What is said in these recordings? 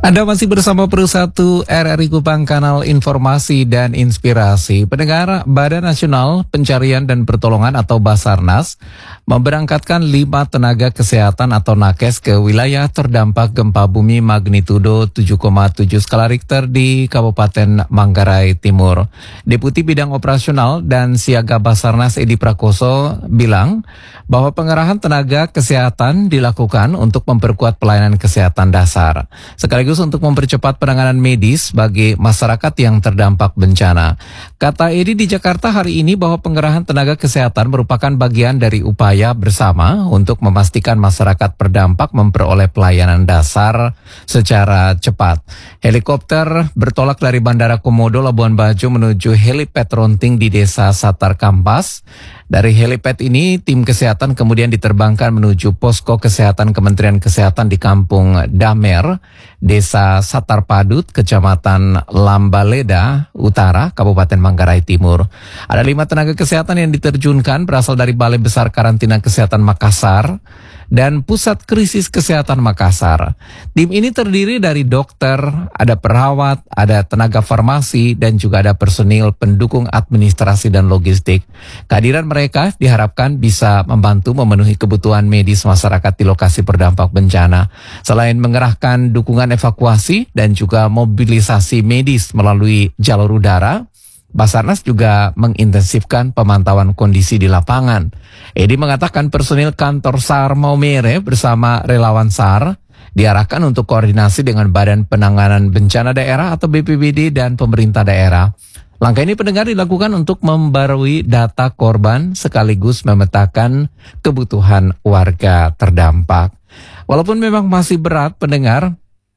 Anda masih bersama Peru1 RRI Kupang, kanal informasi dan inspirasi. Pendengar, Badan Nasional Pencarian dan Pertolongan atau Basarnas memberangkatkan 5 tenaga kesehatan atau nakes ke wilayah terdampak gempa bumi magnitudo 7,7 skala Richter di Kabupaten Manggarai Timur. Deputi Bidang Operasional dan Siaga Basarnas Edi Prakoso bilang bahwa pengerahan tenaga kesehatan dilakukan untuk memperkuat pelayanan kesehatan dasar, sekaligus untuk mempercepat penanganan medis bagi masyarakat yang terdampak bencana. Kata Edi di Jakarta hari ini bahwa pengerahan tenaga kesehatan merupakan bagian dari upaya bersama untuk memastikan masyarakat terdampak memperoleh pelayanan dasar secara cepat. Helikopter bertolak dari Bandara Komodo Labuan Bajo menuju helipad Ronting di Desa Satar Kampas. Dari helipad ini, tim kesehatan kemudian diterbangkan menuju posko kesehatan Kementerian Kesehatan di Kampung Damer, Desa Satar Padut, Kecamatan Lambaleda Utara, Kabupaten Manggarai Timur. Ada 5 tenaga kesehatan yang diterjunkan berasal dari Balai Besar Karantina Kesehatan Makassar dan Pusat Krisis Kesehatan Makassar. Tim ini terdiri dari dokter, ada perawat, ada tenaga farmasi, dan juga ada personil pendukung administrasi dan logistik. Kehadiran mereka diharapkan bisa membantu memenuhi kebutuhan medis masyarakat di lokasi terdampak bencana. Selain mengerahkan dukungan evakuasi dan juga mobilisasi medis melalui jalur udara, Basarnas juga mengintensifkan pemantauan kondisi di lapangan. Edi mengatakan personil kantor SAR Maumere bersama relawan SAR diarahkan untuk koordinasi dengan Badan Penanganan Bencana Daerah atau BPBD dan pemerintah daerah. Langkah ini pendengar dilakukan untuk membarui data korban sekaligus memetakan kebutuhan warga terdampak. Walaupun memang masih berat pendengar,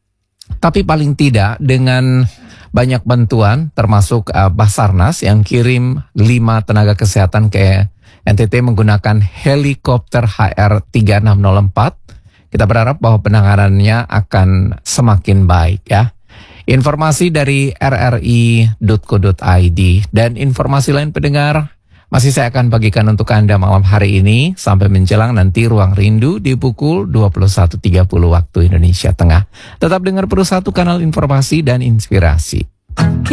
tapi paling tidak dengan banyak bantuan termasuk Basarnas yang kirim 5 tenaga kesehatan ke NTT menggunakan helikopter HR-3604. Kita berharap bahwa penanganannya akan semakin baik ya. Informasi dari rri.co.id dan informasi lain pendengar masih saya akan bagikan untuk Anda malam hari ini sampai menjelang nanti Ruang Rindu di pukul 21.30 waktu Indonesia Tengah. Tetap dengar Peru1 kanal informasi dan inspirasi.